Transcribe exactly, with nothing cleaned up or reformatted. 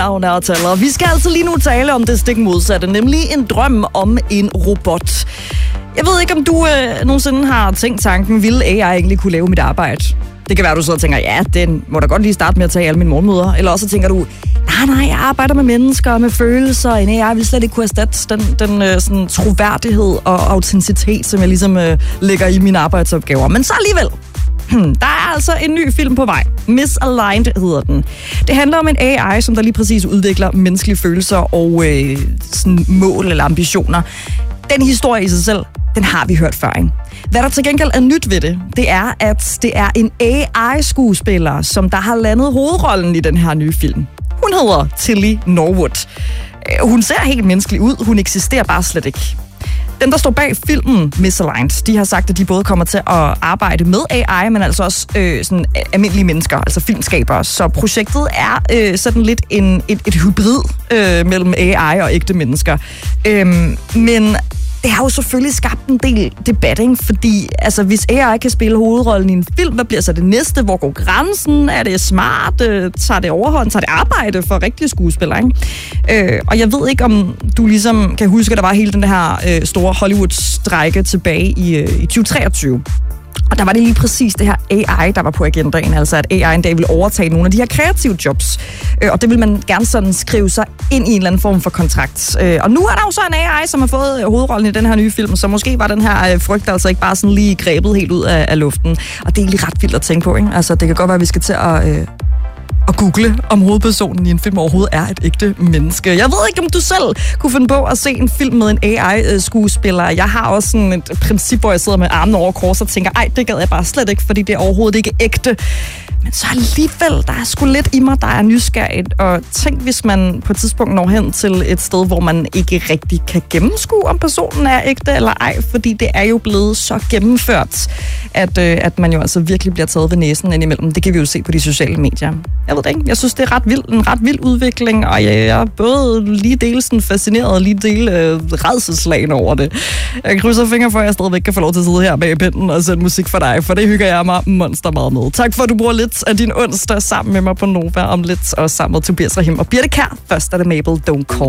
Afnærtaler. Vi skal altså lige nu tale om det stik modsatte, nemlig en drøm om en robot. Jeg ved ikke, om du øh, nogensinde har tænkt tanken, ville A I egentlig kunne lave mit arbejde? Det kan være, du så tænker, ja, den må da godt lige starte med at tage alle mine morgenmøder. Eller også tænker du, nej, nej, jeg arbejder med mennesker, med følelser. En A I vil slet ikke kunne erstatte den, den øh, sådan, troværdighed og autenticitet, som jeg ligesom øh, lægger i mine arbejdsopgaver. Men så alligevel. Der er altså en ny film på vej. Misaligned hedder den. Det handler om en A I, som der lige præcis udvikler menneskelige følelser og øh, sådan mål eller ambitioner. Den historie i sig selv, den har vi hørt før, ikke? Hvad der til gengæld er nyt ved det, det er, at det er en A I-skuespiller, som der har landet hovedrollen i den her nye film. Hun hedder Tilly Norwood. Hun ser helt menneskelig ud, hun eksisterer bare slet ikke. Den, der står bag filmen Misaligned, de har sagt, at de både kommer til at arbejde med A I, men altså også øh, sådan almindelige mennesker, altså filmskabere. Så projektet er øh, sådan lidt en, et, et hybrid øh, mellem A I og ægte mennesker. Øhm, men det har jo selvfølgelig skabt en del debat, ikke? Fordi altså, hvis A I kan spille hovedrollen i en film, hvad bliver så det næste? Hvor går grænsen? Er det smart? Øh, tager det overhånd? Tager det arbejde for rigtige skuespillere? Ikke? Øh, og jeg ved ikke, om du ligesom kan huske, at der var hele den her øh, store Hollywood-strejke tilbage i, øh, i tyve treogtyve. Og der var det lige præcis det her A I, der var på agendaen, altså at A I en dag ville overtage nogle af de her kreative jobs. Og det vil man gerne sådan skrive sig ind i en eller anden form for kontrakt. Og nu er der jo så en A I, som har fået hovedrollen i den her nye film, så måske var den her frygt altså ikke bare sådan lige grebet helt ud af, af luften. Og det er egentlig ret vildt at tænke på, ikke? Altså det kan godt være, at vi skal til at... Øh og google, om hovedpersonen i en film overhovedet er et ægte menneske. Jeg ved ikke, om du selv kunne finde på at se en film med en A I-skuespiller. Jeg har også sådan et princip, hvor jeg sidder med armene over kors og tænker, ej, det gad jeg bare slet ikke, fordi det er overhovedet ikke ægte. Men så alligevel, der er sgu lidt i mig, der er nysgerrigt. Og tænk, hvis man på et tidspunkt når hen til et sted, hvor man ikke rigtig kan gennemskue, om personen er ægte eller ej, fordi det er jo blevet så gennemført, at, øh, at man jo altså virkelig bliver taget ved næsen indimellem. Det kan vi jo se på de sociale medier. Jeg ved det ikke. Jeg synes, det er ret vild, en ret vild udvikling, og jeg er både lige dele sådan fascineret og lige dele øh, rædselslagen over det. Jeg krydser fingre for, at jeg stadigvæk kan få lov til at sidde her bag pinden og sende musik for dig, for det hygger jeg mig monster meget med. Tak for, at du bruger lidt af din onsdag sammen med mig på Nova om lidt, og sammen med Tobias Rahim og Birte Kjær. Først er det Mabel, Don't Call